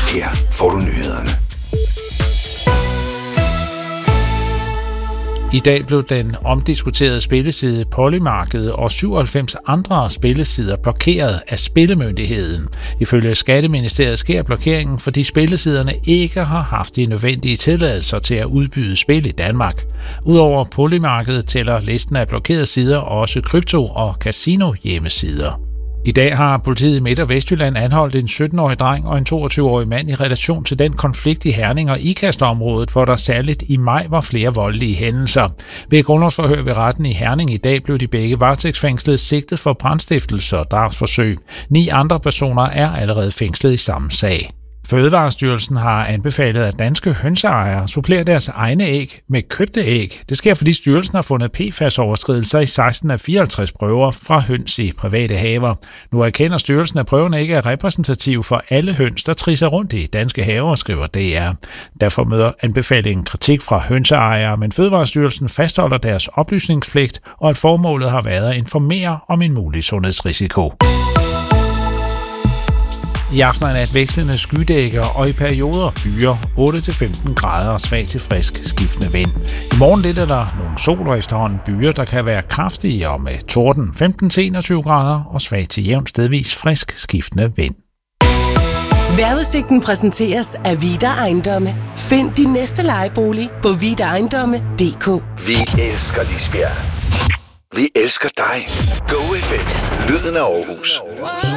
Her får du nyhederne. I dag blev den omdiskuterede spilleside Polymarket og 97 andre spillesider blokeret af Spillemyndigheden. Ifølge Skatteministeriet sker blokeringen, fordi spillesiderne ikke har haft de nødvendige tilladelser til at udbyde spil i Danmark. Udover Polymarket tæller listen af blokerede sider også krypto- og casino-hjemmesider. I dag har politiet i Midt- og Vestjylland anholdt en 17-årig dreng og en 22-årig mand i relation til den konflikt i Herning og Ikast-området, hvor der særligt i maj var flere voldelige hændelser. Ved grundlovsforhør ved retten i Herning i dag blev de begge varetægtsfængslet sigtet for brandstiftelse og drabsforsøg. 9 andre personer er allerede fængslet i samme sag. Fødevarestyrelsen har anbefalet, at danske hønseejere supplerer deres egne æg med købte æg. Det sker, fordi styrelsen har fundet PFAS-overskridelser i 16 af 54 prøver fra høns i private haver. Nu erkender styrelsen, at prøverne ikke er repræsentative for alle høns, der trisser rundt i danske haver, skriver DR. Derfor møder anbefalingen kritik fra hønseejere, men Fødevarestyrelsen fastholder deres oplysningspligt, og at formålet har været at informere om en mulig sundhedsrisiko. I aften er nat vekslende skydækker og i perioder byer 8-15 grader og svag til frisk skiftende vind. I morgen lidt er der nogle sol og efterhånden byer, der kan være kraftige og med torden 15-21 grader og svag til jævnt stedvis frisk skiftende vind. Vejrudsigten præsenteres af Vida Ejendomme. Find din næste lejebolig på vidaejendomme.dk. Vi elsker Lisbjerg. Vi elsker dig. Go FM. Lyden af Aarhus.